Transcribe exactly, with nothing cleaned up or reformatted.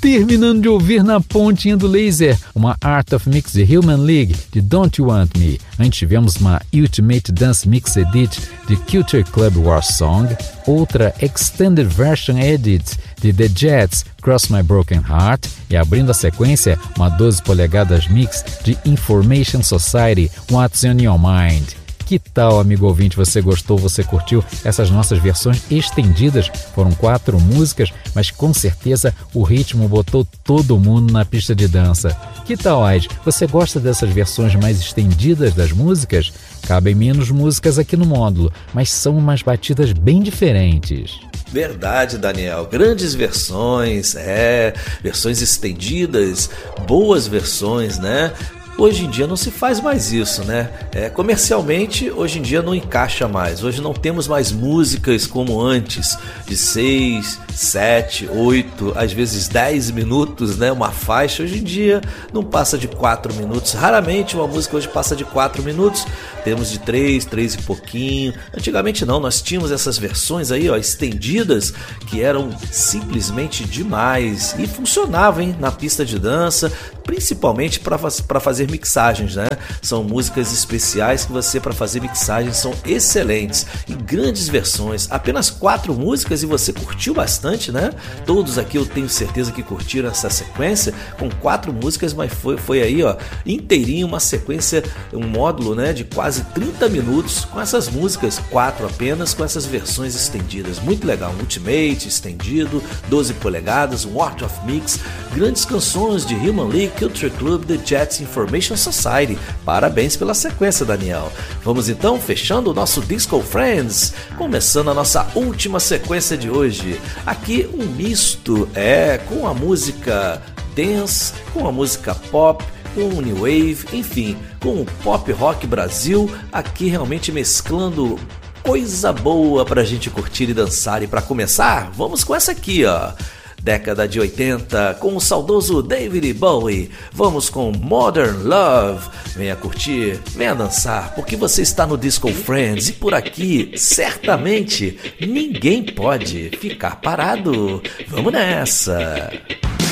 Terminando de ouvir na pontinha do laser uma Art of Mix de Human League de Don't You Want Me. Antes tivemos uma Ultimate Dance Mix Edit de Culture Club War Song, outra Extended Version Edit de The Jets Cross My Broken Heart e abrindo a sequência uma doze polegadas mix de Information Society What's On Your Mind. Que tal, amigo ouvinte, você gostou, você curtiu essas nossas versões estendidas? Foram quatro músicas, mas com certeza o ritmo botou todo mundo na pista de dança. Que tal, Ais? Você gosta dessas versões mais estendidas das músicas? Cabem menos músicas aqui no módulo, mas são umas batidas bem diferentes. Verdade, Daniel. Grandes versões, é, versões estendidas, boas versões, né? Hoje em dia não se faz mais isso, né? É, comercialmente, hoje em dia não encaixa mais. Hoje não temos mais músicas como antes, de seis, sete, oito, às vezes dez minutos, né? Uma faixa. Hoje em dia não passa de quatro minutos. Raramente uma música hoje passa de quatro minutos. Temos de três, três e pouquinho. Antigamente não, nós tínhamos essas versões aí, ó, estendidas, que eram simplesmente demais e funcionavam, hein, na pista de dança, principalmente para fazer mixagens, né? São músicas especiais que você, para fazer mixagens, são excelentes e grandes versões. Apenas quatro músicas e você curtiu bastante, né? Todos aqui eu tenho certeza que curtiram essa sequência com quatro músicas, mas foi, foi aí, ó, inteirinho, uma sequência, um módulo, né, de quase trinta minutos com essas músicas, quatro apenas, com essas versões estendidas. Muito legal, Ultimate, estendido, doze polegadas, um Art of Mix, grandes canções de Human League, Culture Club, The Jets, Information Society. Parabéns pela sequência, Daniel. Vamos então fechando o nosso Disco Friends, começando a nossa última sequência de hoje. Aqui um misto, é, com a música dance, com a música pop, com o New Wave, enfim, com o Pop Rock Brasil, aqui realmente mesclando coisa boa pra gente curtir e dançar. E pra começar, vamos com essa aqui, ó. Década de oitenta, com o saudoso David Bowie. Vamos com Modern Love. Venha curtir, venha dançar, porque você está no Disco Friends e por aqui, certamente, ninguém pode ficar parado. Vamos nessa!